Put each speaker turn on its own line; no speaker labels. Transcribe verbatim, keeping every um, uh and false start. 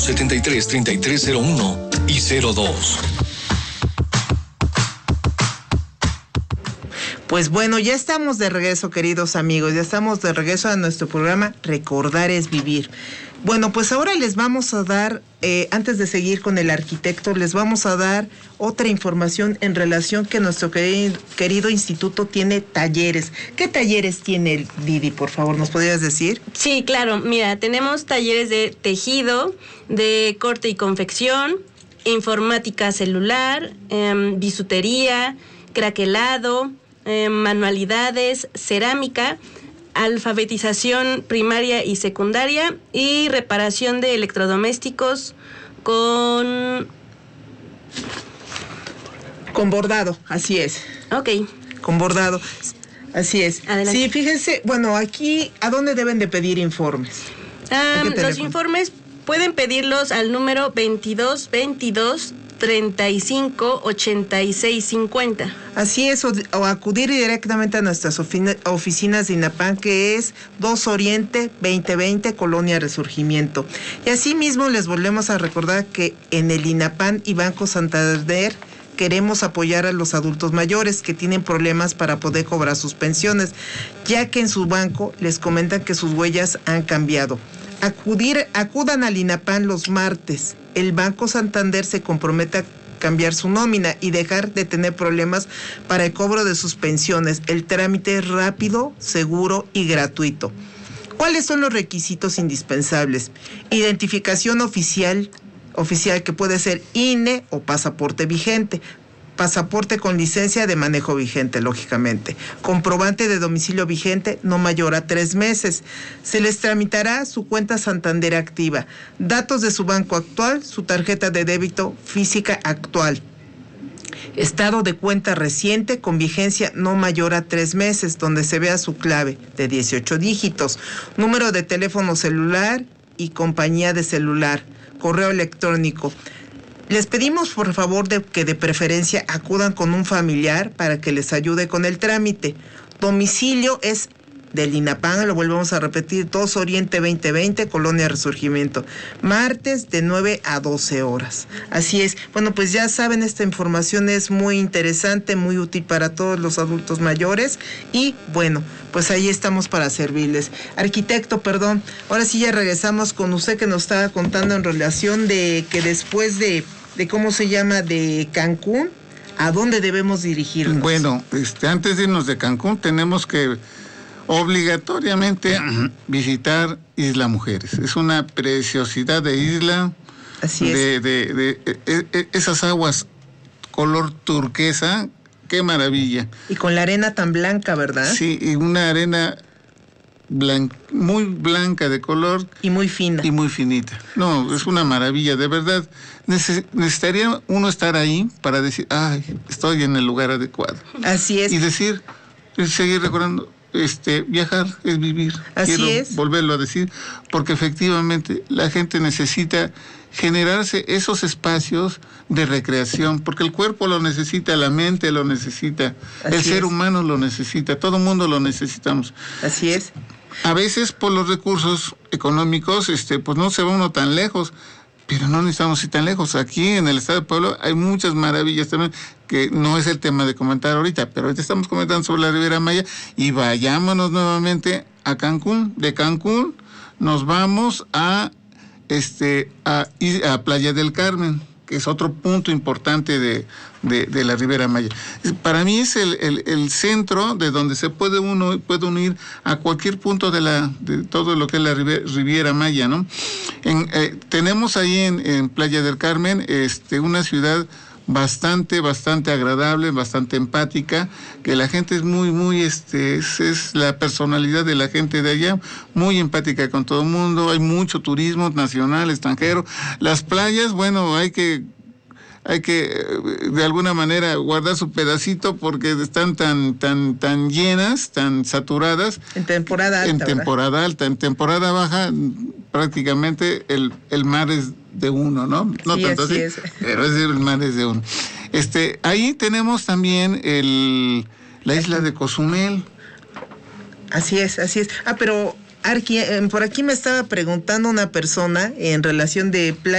setenta y tres, treinta y tres cero uno y cero dos.
Pues bueno, ya estamos de regreso, queridos amigos, ya estamos de regreso a nuestro programa Recordar es Vivir. Bueno, pues ahora les vamos a dar, eh, antes de seguir con el arquitecto, les vamos a dar otra información en relación que nuestro querido, querido instituto tiene talleres. ¿Qué talleres tiene, Didi, por favor, nos podrías decir?
Sí, claro, mira, tenemos talleres de tejido, de corte y confección, informática celular, eh, bisutería, craquelado, eh, manualidades, cerámica, alfabetización primaria y secundaria y reparación de electrodomésticos con...
Con bordado, así es.
Ok.
Con bordado, así es.
Adelante.
Sí, fíjense, bueno, aquí, ¿a dónde deben de pedir informes?
Um, los informes pueden pedirlos al número veintidós veintidós treinta y cinco ochenta y seis cincuenta.
Así es, o, o acudir directamente a nuestras oficina, oficinas de INAPAN, que es dos Oriente veinte veinte, Colonia Resurgimiento. Y asimismo les volvemos a recordar que en el INAPAN y Banco Santander queremos apoyar a los adultos mayores que tienen problemas para poder cobrar sus pensiones, ya que en su banco les comentan que sus huellas han cambiado. Acudir, acudan al INAPAN los martes. El Banco Santander se compromete a cambiar su nómina y dejar de tener problemas para el cobro de sus pensiones. El trámite es rápido, seguro y gratuito. ¿Cuáles son los requisitos indispensables? Identificación oficial, oficial que puede ser I N E o pasaporte vigente. Pasaporte con licencia de manejo vigente, lógicamente. Comprobante de domicilio vigente no mayor a tres meses. Se les tramitará su cuenta Santander activa. Datos de su banco actual, su tarjeta de débito física actual. Estado de cuenta reciente con vigencia no mayor a tres meses, donde se vea su clave de dieciocho dígitos. Número de teléfono celular y compañía de celular. Correo electrónico. Les pedimos por favor de que de preferencia acudan con un familiar para que les ayude con el trámite. Domicilio es del INAPAN, lo volvemos a repetir, dos Oriente veinte veinte, Colonia Resurgimiento. Martes de nueve a doce horas. Así es. Bueno, pues ya saben, esta información es muy interesante, muy útil para todos los adultos mayores y bueno, pues ahí estamos para servirles. Arquitecto, perdón, ahora sí ya regresamos con usted que nos estaba contando en relación de que después de, de ¿cómo se llama?, de Cancún, ¿a dónde debemos dirigirnos?
Bueno, este, antes de irnos de Cancún tenemos que obligatoriamente visitar Isla Mujeres. Es una preciosidad de isla.
Así es.
De, de, de, de, de esas aguas color turquesa, qué maravilla.
Y con la arena tan blanca, ¿verdad?
Sí, y una arena blanca, muy blanca de color.
Y muy fina.
Y muy finita. No, es una maravilla, de verdad. Neces- necesitaría uno estar ahí para decir, ay, estoy en el lugar adecuado.
Así es.
Y decir, seguir recordando, este, viajar es vivir.
Así
Quiero
es.
volverlo a decir, porque efectivamente la gente necesita generarse esos espacios de recreación, porque el cuerpo lo necesita, la mente lo necesita,
Así
el ser
es.
humano lo necesita, todo el mundo lo necesitamos.
Así es.
A veces por los recursos económicos, este, pues no se va uno tan lejos, pero no necesitamos ir tan lejos. Aquí en el estado de Puebla hay muchas maravillas también, que no es el tema de comentar ahorita, pero ahorita estamos comentando sobre la Riviera Maya y vayámonos nuevamente a Cancún. De Cancún nos vamos a este a, a Playa del Carmen, que es otro punto importante de, de, de la Riviera Maya. Para mí es el, el, el centro de donde se puede uno puede unir a cualquier punto de la de todo lo que es la Riviera Maya, ¿no? En, eh, tenemos ahí en, en Playa del Carmen este, una ciudad bastante, bastante agradable, bastante empática, que la gente es muy, muy, este, es, es la personalidad de la gente de allá, muy empática con todo el mundo, hay mucho turismo nacional, extranjero. Las playas, bueno, hay que hay que de alguna manera guardar su pedacito porque están tan tan tan llenas, tan saturadas.
En temporada alta.
En
¿verdad?
temporada alta, en temporada baja prácticamente el, el mar es de uno, ¿no? No
Sí,
tanto
así
así,
es.
pero es el mar es de uno. Este, ahí tenemos también el la isla de Cozumel.
Así es, así es. Ah, pero Arqui, eh, por aquí me estaba preguntando una persona en relación de playa.